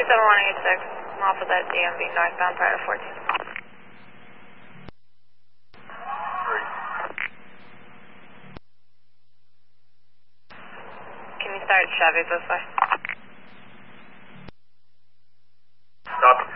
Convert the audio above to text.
27186. I'm off of that DMV northbound prior to 14. 3. Can you start Chevy this way? Stop.